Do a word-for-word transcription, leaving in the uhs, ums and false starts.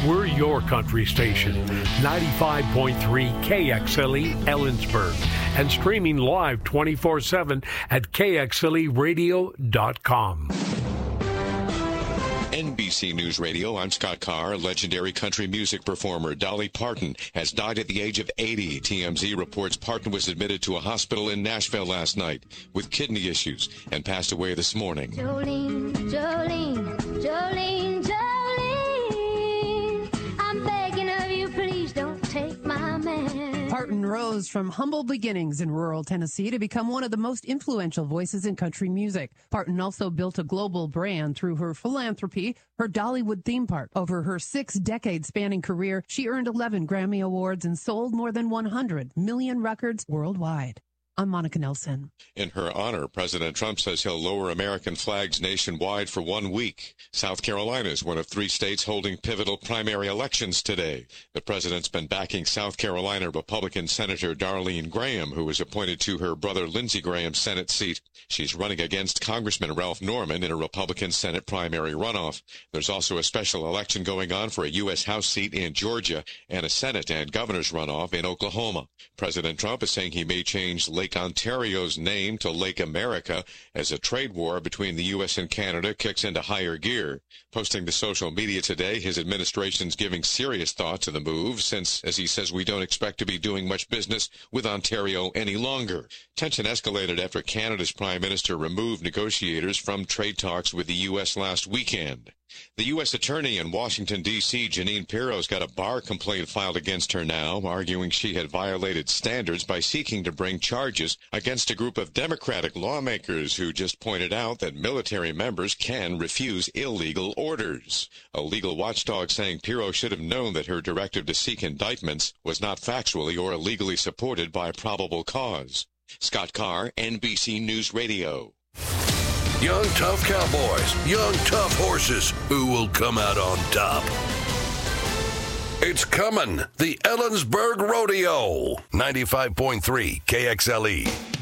We're your country station, ninety-five point three K X L E Ellensburg, and streaming live twenty-four seven at K X L E radio dot com. N B C News Radio, I'm Scott Carr. Legendary country music performer Dolly Parton has died at the age of eighty. T M Z reports Parton was admitted to a hospital in Nashville last night with kidney issues and passed away this morning. Jolene, Jolene, Jolene, Jolene, I'm begging of you, please don't take my man. Parton rose from humble beginnings in rural Tennessee to become one of the most influential voices in country music. Parton also built a global brand through her philanthropy, her Dollywood theme park. Over her six-decade-spanning career, she earned eleven Grammy Awards and sold more than one hundred million records worldwide. I'm Monica Nelson. In her honor, President Trump says he'll lower American flags nationwide for one week. South Carolina is one of three states holding pivotal primary elections today. The president's been backing South Carolina Republican Senator Darlene Graham, who was appointed to her brother Lindsey Graham's Senate seat. She's running against Congressman Ralph Norman in a Republican Senate primary runoff. There's also a special election going on for a U S House seat in Georgia and a Senate and governor's runoff in Oklahoma. President Trump is saying he may change Lake Ontario's name to Lake America as a trade war between the U S and Canada kicks into higher gear. Posting to social media today, his administration's giving serious thought to the move since, as he says, we don't expect to be doing much business with Ontario any longer. Tension escalated after Canada's Prime Minister removed negotiators from trade talks with the U S last weekend. The U S attorney in Washington, D C, Jeanine Pirro's got a bar complaint filed against her now, arguing she had violated standards by seeking to bring charges against a group of Democratic lawmakers who just pointed out that military members can refuse illegal orders. A legal watchdog saying Pirro should have known that her directive to seek indictments was not factually or legally supported by probable cause. Scott Carr, N B C News Radio. Young, tough cowboys, young, tough horses, who will come out on top? It's coming, the Ellensburg Rodeo, ninety-five point three K X L E.